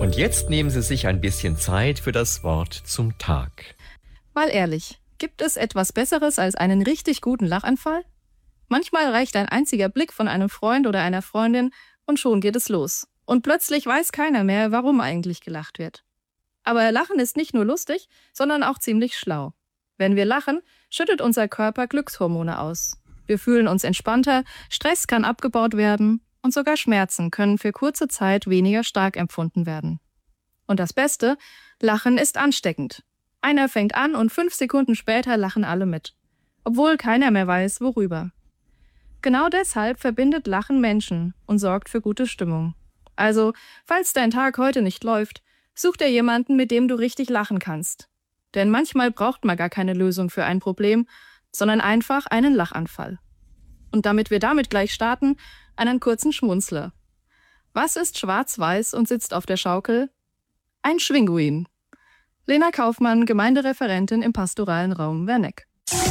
Und jetzt nehmen Sie sich ein bisschen Zeit für das Wort zum Tag. Mal ehrlich, gibt es etwas Besseres als einen richtig guten Lachanfall? Manchmal reicht ein einziger Blick von einem Freund oder einer Freundin und schon geht es los. Und plötzlich weiß keiner mehr, warum eigentlich gelacht wird. Aber Lachen ist nicht nur lustig, sondern auch ziemlich schlau. Wenn wir lachen, schüttet unser Körper Glückshormone aus. Wir fühlen uns entspannter, Stress kann abgebaut werden und sogar Schmerzen können für kurze Zeit weniger stark empfunden werden. Und das Beste, Lachen ist ansteckend. Einer fängt an und 5 Sekunden später lachen alle mit. Obwohl keiner mehr weiß, worüber. Genau deshalb verbindet Lachen Menschen und sorgt für gute Stimmung. Also, falls dein Tag heute nicht läuft, such dir jemanden, mit dem du richtig lachen kannst. Denn manchmal braucht man gar keine Lösung für ein Problem, sondern einfach einen Lachanfall. Und damit wir damit gleich starten, einen kurzen Schmunzler. Was ist schwarz-weiß und sitzt auf der Schaukel? Ein Schwinguin. Lena Kaufmann, Gemeindereferentin im pastoralen Raum Werneck.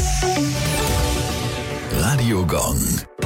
Radio Gong.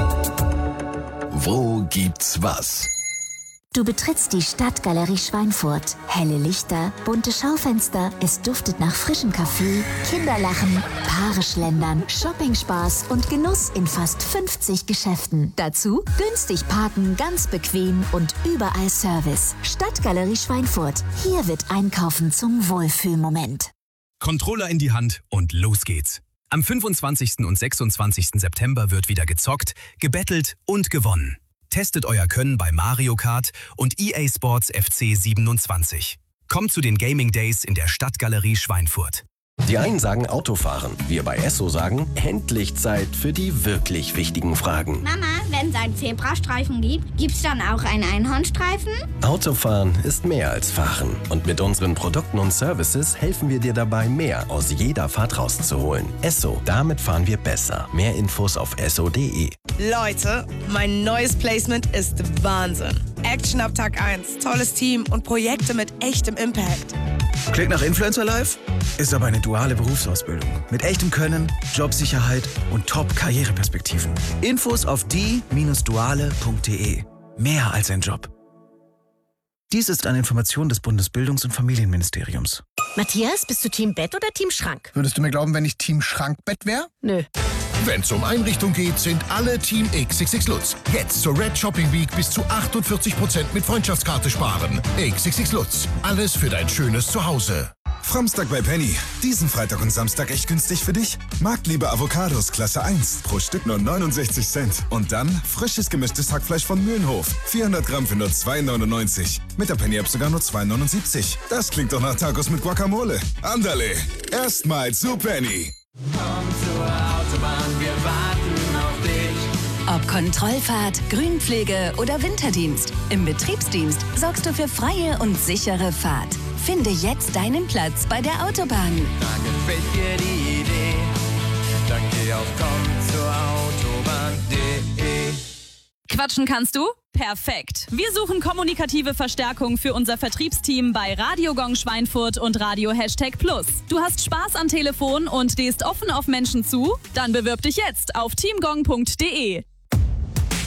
Wo gibt's was? Du betrittst die Stadtgalerie Schweinfurt. Helle Lichter, bunte Schaufenster, es duftet nach frischem Kaffee, Kinderlachen, Paare schlendern, Shoppingspaß und Genuss in fast 50 Geschäften. Dazu günstig parken, ganz bequem und überall Service. Stadtgalerie Schweinfurt. Hier wird Einkaufen zum Wohlfühlmoment. Controller in die Hand und los geht's. Am 25. und 26. September wird wieder gezockt, gebettelt und gewonnen. Testet euer Können bei Mario Kart und EA Sports FC 27. Kommt zu den Gaming Days in der Stadtgalerie Schweinfurt. Die einen sagen Autofahren, wir bei Esso sagen, endlich Zeit für die wirklich wichtigen Fragen. Mama, wenn es einen Zebrastreifen gibt, gibt's dann auch einen Einhornstreifen? Autofahren ist mehr als Fahren. Und mit unseren Produkten und Services helfen wir dir dabei, mehr aus jeder Fahrt rauszuholen. Esso, damit fahren wir besser. Mehr Infos auf esso.de. Leute, mein neues Placement ist Wahnsinn. Action ab Tag 1, tolles Team und Projekte mit echtem Impact. Klingt nach Influencer Life? Ist aber eine duale Berufsausbildung. Mit echtem Können, Jobsicherheit und Top-Karriereperspektiven. Infos auf die-duale.de. Mehr als ein Job. Dies ist eine Information des Bundesbildungs- und Familienministeriums. Matthias, bist du Team Bett oder Team Schrank? Würdest du mir glauben, wenn ich Team Schrankbett wäre? Nö. Wenn es um Einrichtung geht, sind alle Team XXX Lutz. Jetzt zur Red Shopping Week bis zu 48% mit Freundschaftskarte sparen. XXX Lutz. Alles für dein schönes Zuhause. Framstag bei Penny. Diesen Freitag und Samstag echt günstig für dich. Marktliebe Avocados Klasse 1. Pro Stück nur 69 Cent. Und dann frisches gemischtes Hackfleisch von Mühlenhof. 400 Gramm für nur 2,99. Mit der Penny-App sogar nur 2,79. Das klingt doch nach Tacos mit Guacamole. Andale. Erstmals zu Penny. Komm zur Autobahn, wir warten auf dich. Ob Kontrollfahrt, Grünpflege oder Winterdienst, im Betriebsdienst sorgst du für freie und sichere Fahrt. Finde jetzt deinen Platz bei der Autobahn. Da gefällt dir die Idee, dann geh auf kommzurautobahn.de. Quatschen kannst du? Perfekt. Wir suchen kommunikative Verstärkung für unser Vertriebsteam bei Radio Gong Schweinfurt und Radio #Plus. Du hast Spaß am Telefon und stehst offen auf Menschen zu? Dann bewirb dich jetzt auf teamgong.de.